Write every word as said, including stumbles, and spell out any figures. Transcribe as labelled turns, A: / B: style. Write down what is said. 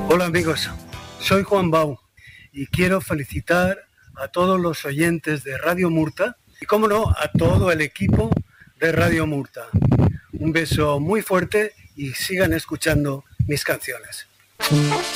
A: Hola amigos, soy Juan Bau y quiero felicitar a todos los oyentes de Radio Murta y, cómo no, a todo el equipo de Radio Murta. Un beso muy fuerte y sigan escuchando mis canciones.